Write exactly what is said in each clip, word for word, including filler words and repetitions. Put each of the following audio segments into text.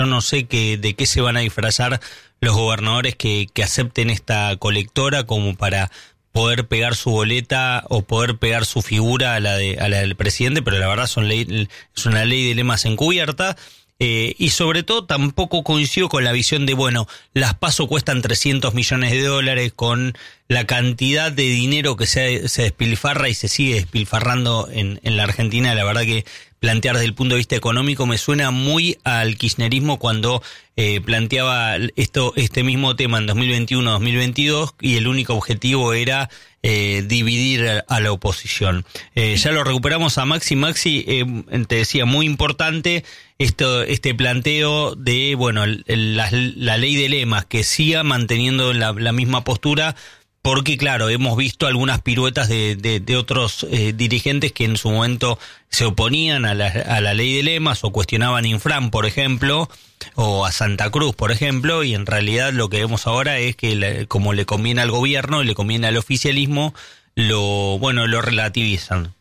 Yo no sé que, de qué se van a disfrazar los gobernadores que, que acepten esta colectora como para poder pegar su boleta o poder pegar su figura a la de a la del presidente, pero la verdad son ley, es una ley de lemas encubierta. Eh, y sobre todo tampoco coincido con la visión de, bueno, las PASO cuestan trescientos millones de dólares con la cantidad de dinero que se, se despilfarra y se sigue despilfarrando en, en la Argentina. La verdad que plantear desde el punto de vista económico me suena muy al kirchnerismo cuando eh, planteaba esto este mismo tema en dos mil veintiuno dos mil veintidós y el único objetivo era eh, dividir a la oposición. Eh, ya lo recuperamos a Maxi. Maxi, eh, te decía, muy importante esto este planteo de, bueno, el, el, la, la ley de lemas, que siga manteniendo la, la misma postura, porque claro, hemos visto algunas piruetas de, de, de otros eh, dirigentes que en su momento se oponían a la, a la ley de lemas o cuestionaban Infran, por ejemplo, o a Santa Cruz, por ejemplo, y en realidad lo que vemos ahora es que la, como le conviene al gobierno y le conviene al oficialismo, lo bueno lo relativizan.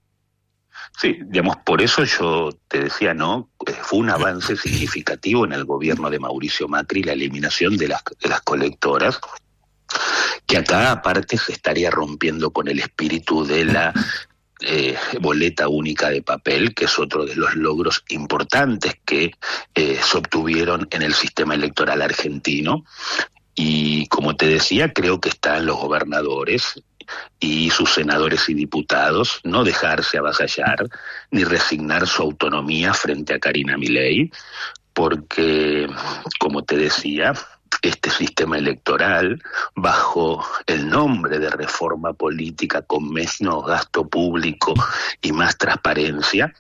Sí, digamos, por eso yo te decía, ¿no? Fue un avance significativo en el gobierno de Mauricio Macri la eliminación de las, de las colectoras, que acá aparte se estaría rompiendo con el espíritu de la eh, boleta única de papel, que es otro de los logros importantes que eh, se obtuvieron en el sistema electoral argentino. Y como te decía, creo que están los gobernadores y sus senadores y diputados no dejarse avasallar ni resignar su autonomía frente a Karina Milei, porque, como te decía, este sistema electoral, bajo el nombre de reforma política con menos gasto público y más transparencia,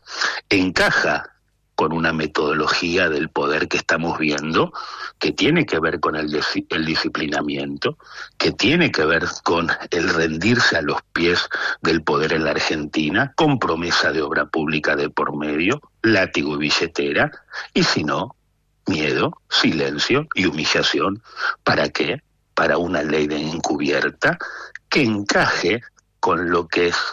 encaja con una metodología del poder que estamos viendo, que tiene que ver con el, dis- el disciplinamiento, que tiene que ver con el rendirse a los pies del poder en la Argentina, con promesa de obra pública de por medio, látigo y billetera, y si no, miedo, silencio y humillación. ¿Para qué? Para una ley de encubierta que encaje con lo que es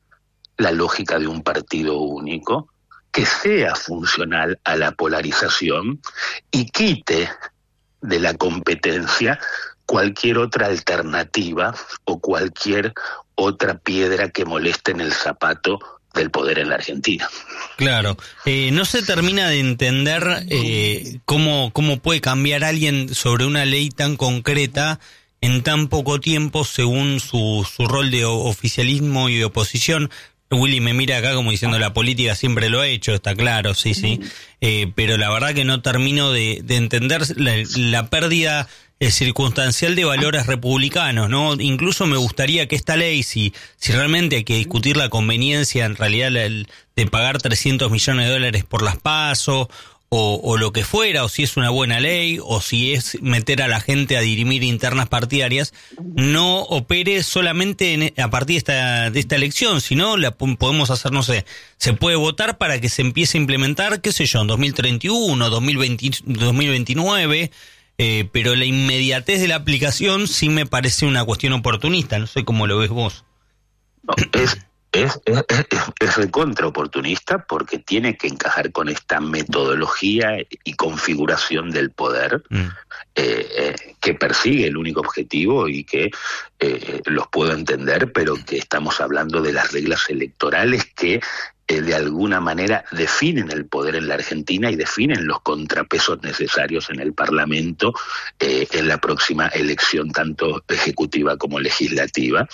la lógica de un partido único, que sea funcional a la polarización y quite de la competencia cualquier otra alternativa o cualquier otra piedra que moleste en el zapato del poder en la Argentina. Claro, eh, no se termina de entender eh, cómo, cómo puede cambiar alguien sobre una ley tan concreta en tan poco tiempo según su, su rol de oficialismo y de oposición. Willy me mira acá como diciendo la política siempre lo ha hecho, está claro, sí, sí, eh, pero la verdad que no termino de, de entender la, la pérdida eh, circunstancial de valores republicanos, ¿no? Incluso me gustaría que esta ley, si, si realmente hay que discutir la conveniencia en realidad la, el, de pagar trescientos millones de dólares por las PASO, O, o lo que fuera, o si es una buena ley, o si es meter a la gente a dirimir internas partidarias, no opere solamente en, a partir de esta, de esta elección, sino la podemos hacer, no sé, se puede votar para que se empiece a implementar, qué sé yo, en dos mil treinta y uno, dos mil veinte, dos mil veintinueve, eh, pero la inmediatez de la aplicación sí me parece una cuestión oportunista, no sé cómo lo ves vos. No, es... Es, es, es, es recontra oportunista porque tiene que encajar con esta metodología y configuración del poder mm. eh, eh, que persigue el único objetivo y que eh, los puedo entender, pero que estamos hablando de las reglas electorales que eh, de alguna manera definen el poder en la Argentina y definen los contrapesos necesarios en el Parlamento eh, en la próxima elección tanto ejecutiva como legislativa.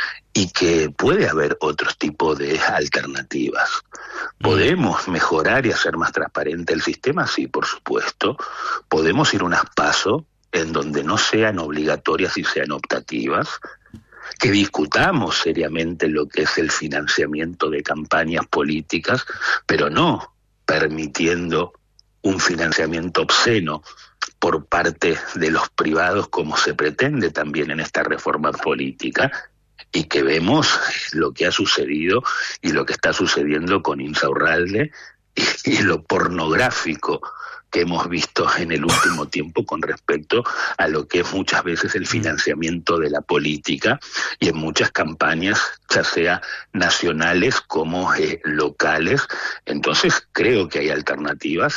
Y que puede haber otros tipos de alternativas. ¿Podemos mejorar y hacer más transparente el sistema? Sí, por supuesto. ¿Podemos ir unas pasos en donde no sean obligatorias y sean optativas? Que discutamos seriamente lo que es el financiamiento de campañas políticas, pero no permitiendo un financiamiento obsceno por parte de los privados, como se pretende también en esta reforma política, y que vemos lo que ha sucedido y lo que está sucediendo con Insaurralde y, y lo pornográfico que hemos visto en el último tiempo con respecto a lo que es muchas veces el financiamiento de la política y en muchas campañas, ya sea nacionales como eh, locales. Entonces creo que hay alternativas,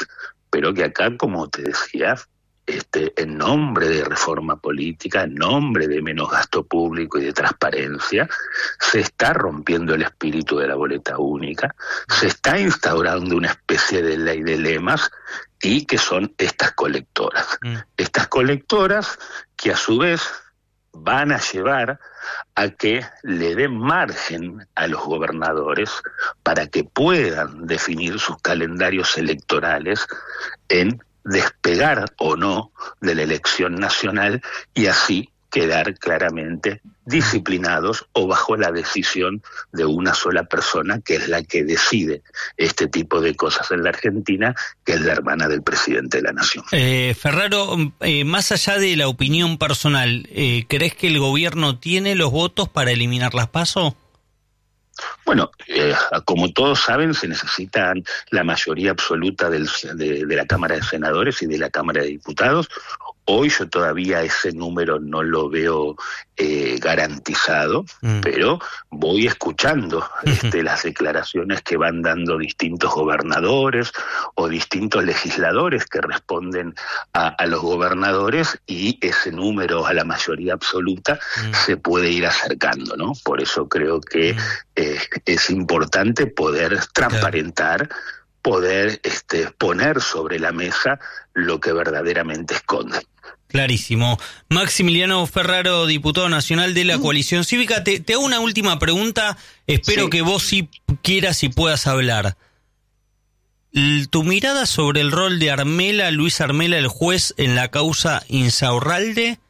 pero que acá, como te decía, Este, en nombre de reforma política, en nombre de menos gasto público y de transparencia, se está rompiendo el espíritu de la boleta única, se está instaurando una especie de ley de lemas, y que son estas colectoras. Mm. Estas colectoras que a su vez van a llevar a que le den margen a los gobernadores para que puedan definir sus calendarios electorales en despegar o no de la elección nacional y así quedar claramente disciplinados o bajo la decisión de una sola persona, que es la que decide este tipo de cosas en la Argentina, que es la hermana del presidente de la Nación. Eh, Ferraro, eh, más allá de la opinión personal, eh, ¿crees que el gobierno tiene los votos para eliminar las PASO? Bueno, eh, como todos saben, se necesitan la mayoría absoluta del, de, de la Cámara de Senadores y de la Cámara de Diputados. Hoy yo todavía ese número no lo veo eh, garantizado, mm. pero voy escuchando este, las declaraciones que van dando distintos gobernadores o distintos legisladores que responden a, a los gobernadores, y ese número a la mayoría absoluta mm. se puede ir acercando, ¿no? Por eso creo que mm. eh, es importante poder transparentar, claro. poder este, poner sobre la mesa lo que verdaderamente esconde. Clarísimo. Maximiliano Ferraro, diputado nacional de la Coalición Cívica. Te, te hago una última pregunta. Espero sí. que vos sí quieras y puedas hablar. Tu mirada sobre el rol de Armela, Luis Armela, el juez, en la causa Insaurralde.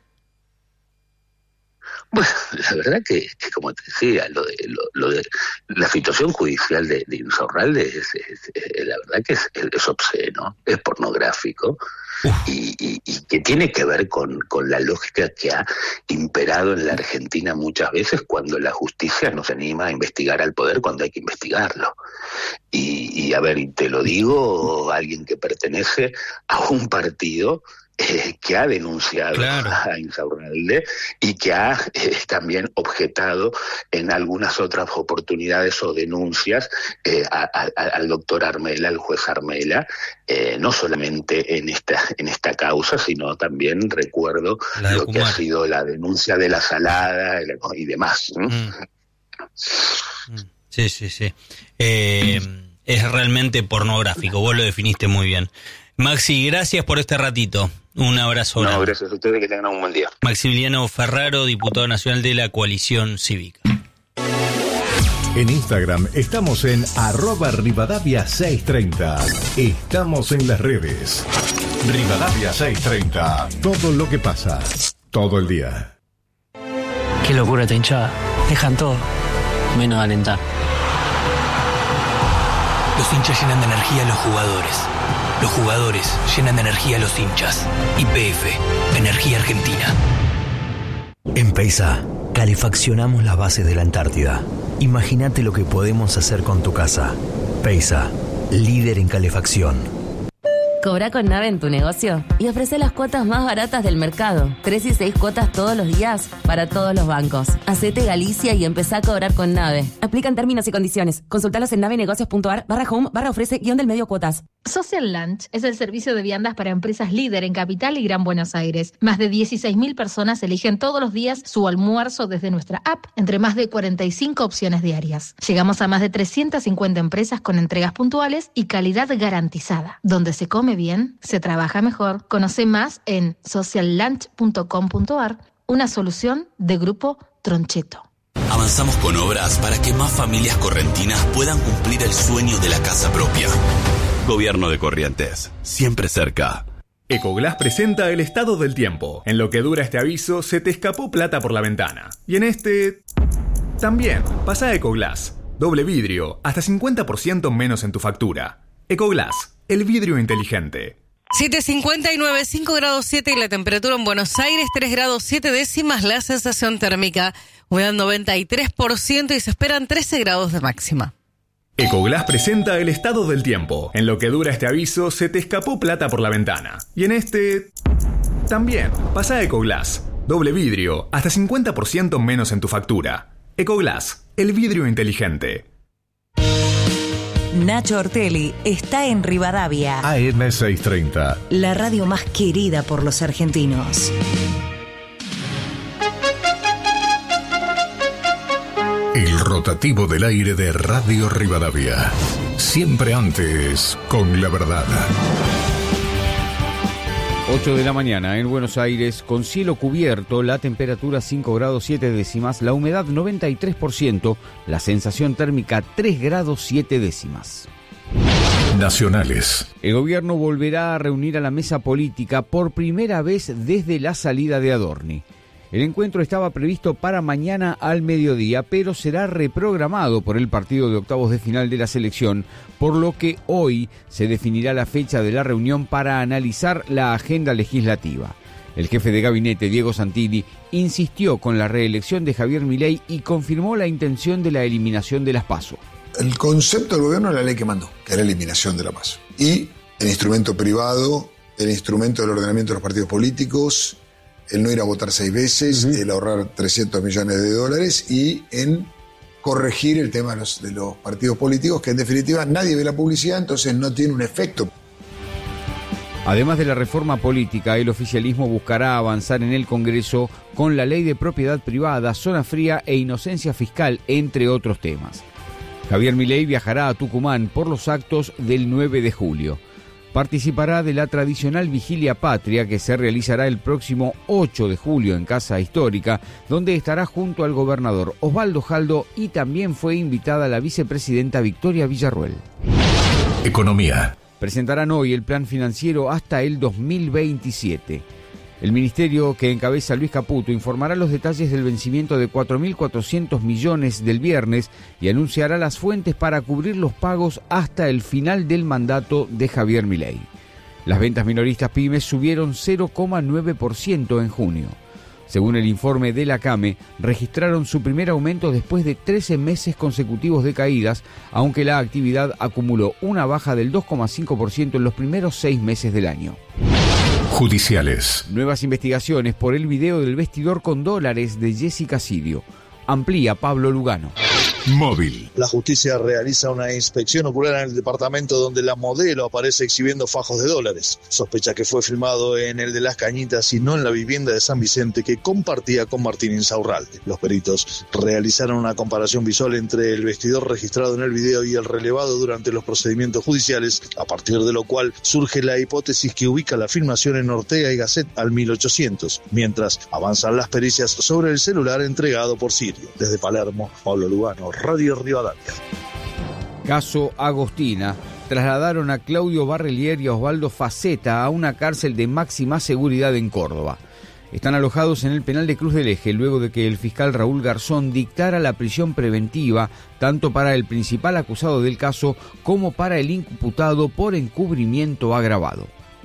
Bueno, la verdad que, que como te decía, lo de, lo, lo de la situación judicial de, de Insaurralde es, es, es, la verdad que es, es obsceno, es pornográfico y, y, y que tiene que ver con, con la lógica que ha imperado en la Argentina muchas veces, cuando la justicia no se anima a investigar al poder cuando hay que investigarlo. Y, y a ver, y te lo digo, alguien que pertenece a un partido Eh, que ha denunciado claro. a Insaurralde y que ha eh, también objetado en algunas otras oportunidades o denuncias eh, a, a, al doctor Armela, al juez Armela, eh, no solamente en esta en esta causa, sino también recuerdo lo que ha sido la denuncia de la Salada y demás. Mm. Sí, sí, sí. Eh, es realmente pornográfico, vos lo definiste muy bien. Maxi, gracias por este ratito. Un abrazo. No, gracias a ustedes, que tengan un buen día. Maximiliano Ferraro, diputado nacional de la Coalición Cívica. En Instagram estamos en arroba Rivadavia seiscientos treinta. Estamos en las redes. Rivadavia seiscientos treinta. Todo lo que pasa, todo el día. Qué locura esta hinchada. Dejan todo, menos alentar. Los hinchas llenan de energía a los jugadores. Los jugadores llenan de energía a los hinchas. Y P F, Energía Argentina. En Peisa, calefaccionamos las bases de la Antártida. Imagínate lo que podemos hacer con tu casa. Peisa, líder en calefacción. Cobra con Nave en tu negocio y ofrece las cuotas más baratas del mercado. Tres y seis cuotas todos los días para todos los bancos. Hacete Galicia y empezá a cobrar con Nave. Aplican términos y condiciones. Consultalos en navenegocios.ar barra home barra ofrece guión del medio cuotas. Social Lunch es el servicio de viandas para empresas líder en Capital y Gran Buenos Aires. Más de dieciséis mil personas eligen todos los días su almuerzo desde nuestra app, entre más de cuarenta y cinco opciones diarias. Llegamos a más de trescientas cincuenta empresas con entregas puntuales y calidad garantizada. Donde se come bien, se trabaja mejor. Conoce más en social lunch punto com punto a r, una solución de Grupo Troncheto. Avanzamos con obras para que más familias correntinas puedan cumplir el sueño de la casa propia. Gobierno de Corrientes, siempre cerca. Ecoglass presenta el estado del tiempo. En lo que dura este aviso, se te escapó plata por la ventana. Y en este... también, pasa a Ecoglass. Doble vidrio, hasta cincuenta por ciento menos en tu factura. Ecoglass, el vidrio inteligente. siete cincuenta y nueve, cinco grados siete y la temperatura en Buenos Aires, tres grados siete décimas, la sensación térmica, humedad noventa y tres por ciento y se esperan trece grados de máxima. Ecoglass presenta el estado del tiempo. En lo que dura este aviso, se te escapó plata por la ventana. Y en este... también, pasa a Ecoglass. Doble vidrio, hasta cincuenta por ciento menos en tu factura. Ecoglass, el vidrio inteligente. Nacho Ortelli está en Rivadavia. A M seiscientos treinta. La radio más querida por los argentinos. El rotativo del aire de Radio Rivadavia. Siempre antes, con la verdad. ocho de la mañana en Buenos Aires, con cielo cubierto, la temperatura cinco grados siete décimas, la humedad noventa y tres por ciento, la sensación térmica tres grados siete décimas. Nacionales. El gobierno volverá a reunir a la mesa política por primera vez desde la salida de Adorni. El encuentro estaba previsto para mañana al mediodía, pero será reprogramado por el partido de octavos de final de la selección, por lo que hoy se definirá la fecha de la reunión para analizar la agenda legislativa. El jefe de gabinete, Diego Santilli, insistió con la reelección de Javier Milei y confirmó la intención de la eliminación de las PASO. El concepto del gobierno es la ley que mandó, que es la eliminación de la PASO. Y el instrumento privado, el instrumento del ordenamiento de los partidos políticos, el no ir a votar seis veces, uh-huh. el ahorrar trescientos millones de dólares y en corregir el tema de los, de los partidos políticos, que en definitiva nadie ve la publicidad, entonces no tiene un efecto. Además de la reforma política, el oficialismo buscará avanzar en el Congreso con la ley de propiedad privada, zona fría e inocencia fiscal, entre otros temas. Javier Milei viajará a Tucumán por los actos del nueve de julio. Participará de la tradicional Vigilia Patria que se realizará el próximo ocho de julio en Casa Histórica, donde estará junto al gobernador Osvaldo Jaldo y también fue invitada la vicepresidenta Victoria Villarruel. Economía. Presentarán hoy el plan financiero hasta el dos mil veintisiete. El ministerio que encabeza Luis Caputo informará los detalles del vencimiento de cuatro mil cuatrocientos millones del viernes y anunciará las fuentes para cubrir los pagos hasta el final del mandato de Javier Milei. Las ventas minoristas pymes subieron cero coma nueve por ciento en junio. Según el informe de la CAME, registraron su primer aumento después de trece meses consecutivos de caídas, aunque la actividad acumuló una baja del dos coma cinco por ciento en los primeros seis meses del año. Judiciales. Nuevas investigaciones por el video del vestidor con dólares de Jessica Sirio. Amplía Pablo Lugano. Móvil. La justicia realiza una inspección ocular en el departamento donde la modelo aparece exhibiendo fajos de dólares. Sospecha que fue filmado en el de Las Cañitas y no en la vivienda de San Vicente que compartía con Martín Insaurralde. Los peritos realizaron una comparación visual entre el vestidor registrado en el video y el relevado durante los procedimientos judiciales, a partir de lo cual surge la hipótesis que ubica la filmación en Ortega y Gasset al mil ochocientos, mientras avanzan las pericias sobre el celular entregado por Sirio. Desde Palermo, Pablo Lugano, Radio Rivadavia. Caso Agostina. Trasladaron a Claudio Barrelier y a Osvaldo Faceta a una cárcel de máxima seguridad en Córdoba. Están alojados en el penal de Cruz del Eje luego de que el fiscal Raúl Garzón dictara la prisión preventiva tanto para el principal acusado del caso como para el imputado por encubrimiento agravado.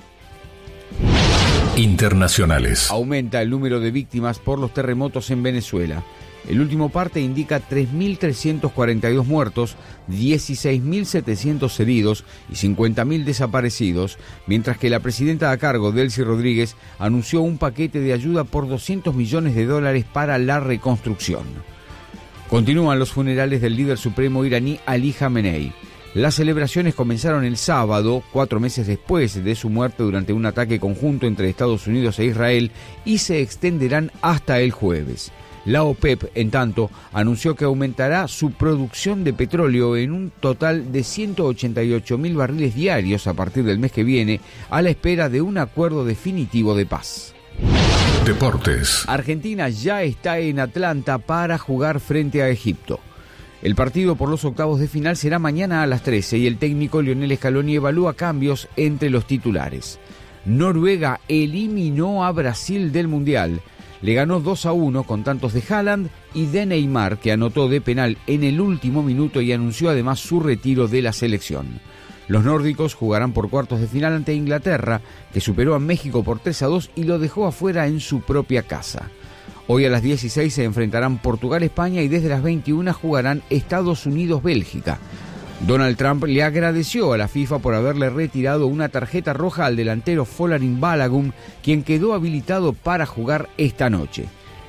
Internacionales. Aumenta el número de víctimas por los terremotos en Venezuela. El último parte indica tres mil trescientos cuarenta y dos muertos, dieciséis mil setecientos heridos y cincuenta mil desaparecidos, mientras que la presidenta a cargo, Delcy Rodríguez, anunció un paquete de ayuda por doscientos millones de dólares para la reconstrucción. Continúan los funerales del líder supremo iraní Ali Khamenei. Las celebraciones comenzaron el sábado, cuatro meses después de su muerte durante un ataque conjunto entre Estados Unidos e Israel, y se extenderán hasta el jueves. La OPEP, en tanto, anunció que aumentará su producción de petróleo en un total de ciento ochenta y ocho mil barriles diarios a partir del mes que viene, a la espera de un acuerdo definitivo de paz. Deportes. Argentina ya está en Atlanta para jugar frente a Egipto. El partido por los octavos de final será mañana a las trece y el técnico Lionel Scaloni evalúa cambios entre los titulares. Noruega eliminó a Brasil del Mundial. Le ganó dos a uno con tantos de Haaland y de Neymar, que anotó de penal en el último minuto y anunció además su retiro de la selección. Los nórdicos jugarán por cuartos de final ante Inglaterra, que superó a México por tres a dos y lo dejó afuera en su propia casa. Hoy a las dieciséis se enfrentarán Portugal-España y desde las veintiuna jugarán Estados Unidos-Bélgica. Donald Trump le agradeció a la FIFA por haberle retirado una tarjeta roja al delantero Folarin Balogun, quien quedó habilitado para jugar esta noche.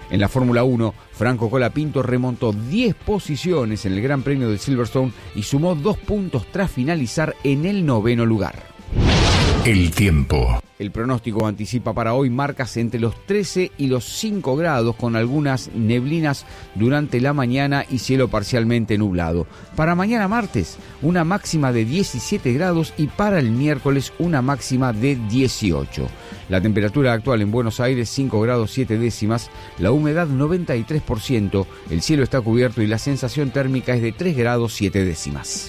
En la Fórmula uno, Franco Colapinto remontó diez posiciones en el Gran Premio de Silverstone y sumó dos puntos tras finalizar en el noveno lugar. El tiempo. El pronóstico anticipa para hoy marcas entre los trece y los cinco grados con algunas neblinas durante la mañana y cielo parcialmente nublado. Para mañana martes, una máxima de diecisiete grados y para el miércoles una máxima de dieciocho. La temperatura actual en Buenos Aires cinco grados siete décimas, la humedad noventa y tres por ciento, el cielo está cubierto y la sensación térmica es de tres grados siete décimas.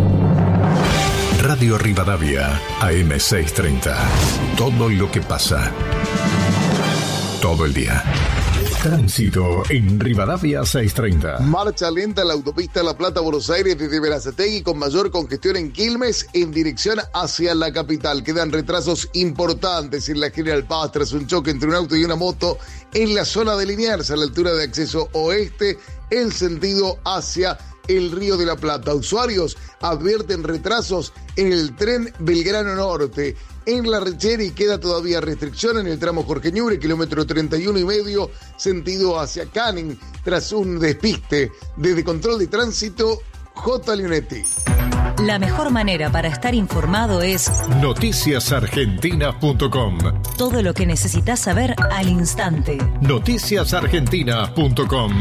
Radio Rivadavia, A M seiscientos treinta. Todo lo que pasa. Todo el día. Tránsito en Rivadavia seiscientos treinta. Marcha lenta en la autopista La Plata-Buenos Aires desde Berazategui con mayor congestión en Quilmes en dirección hacia la capital. Quedan retrasos importantes en la General Paz tras un choque entre un auto y una moto en la zona de Liniers a la altura de acceso oeste en sentido hacia el Río de la Plata. Usuarios advierten retrasos en el tren Belgrano Norte. En la Recheri queda todavía restricción en el tramo Jorge Ñubre, kilómetro treinta y uno y medio, sentido hacia Canning, tras un despiste. Desde Control de Tránsito, J. Leonetti. La mejor manera para estar informado es noticias argentinas punto com. Todo lo que necesitas saber al instante. noticias argentinas punto com.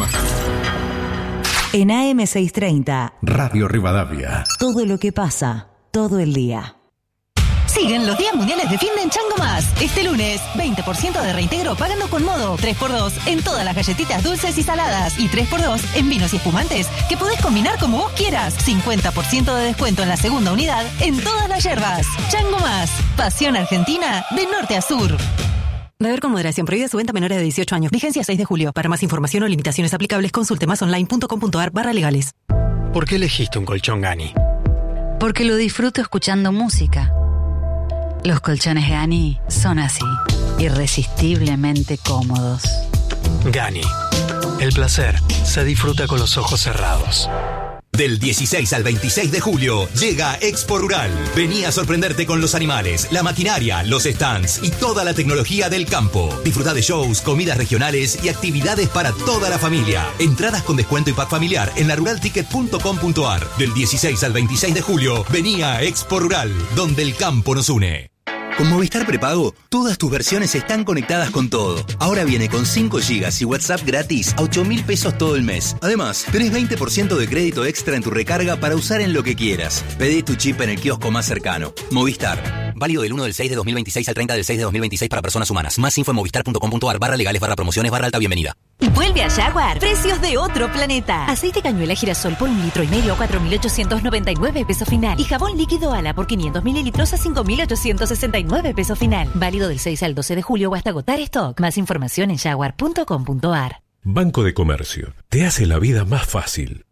En A M seiscientos treinta, Radio Rivadavia. Todo lo que pasa, todo el día. Siguen los días mundiales de fin de en Chango Más. Este lunes, veinte por ciento de reintegro pagando con modo, tres por dos en todas las galletitas dulces y saladas y tres por dos en vinos y espumantes que podés combinar como vos quieras. cincuenta por ciento de descuento en la segunda unidad en todas las yerbas. Chango Más, pasión argentina de norte a sur. Beber con moderación. Prohibida su venta a menores de dieciocho años. Vigencia seis de julio. Para más información o limitaciones aplicables, consulte masonline.com.ar barra legales. ¿Por qué elegiste un colchón Gani? Porque lo disfruto escuchando música. Los colchones Gani son así, irresistiblemente cómodos. Gani. El placer se disfruta con los ojos cerrados. Del dieciséis al veintiséis de julio llega Expo Rural. Vení a sorprenderte con los animales, la maquinaria, los stands y toda la tecnología del campo. Disfrutá de shows, comidas regionales y actividades para toda la familia. Entradas con descuento y pack familiar en la rural ticket punto com punto ar. Del dieciséis al veintiséis de julio, vení a Expo Rural, donde el campo nos une. Con Movistar Prepago, todas tus versiones están conectadas con todo. Ahora viene con cinco gigas y WhatsApp gratis a ocho mil pesos todo el mes. Además, tenés veinte por ciento de crédito extra en tu recarga para usar en lo que quieras. Pedí tu chip en el kiosco más cercano. Movistar. Válido del uno del seis de dos mil veintiséis al treinta del seis de dos mil veintiséis para personas humanas. Más info en movistar punto com punto ar barra legales barra promociones barra alta bienvenida. Vuelve a Jaguar. Precios de otro planeta. Aceite cañuela girasol por un litro y medio a cuatro mil ochocientos noventa y nueve pesos final. Y jabón líquido Ala por quinientos mililitros a cinco mil ochocientos sesenta y nueve pesos final. Válido del seis al doce de julio o hasta agotar stock. Más información en jaguar punto com punto ar. Banco de Comercio. Te hace la vida más fácil.